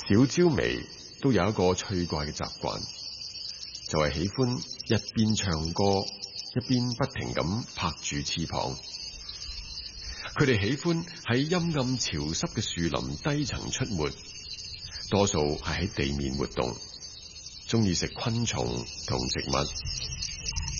小焦眉都有一個趣怪嘅習慣，就係喜歡一邊唱歌一邊不停咁拍住翅膀。佢哋喜歡喺陰暗潮濕嘅樹林低層出沒，多數係喺地面活動，中意食昆蟲同植物。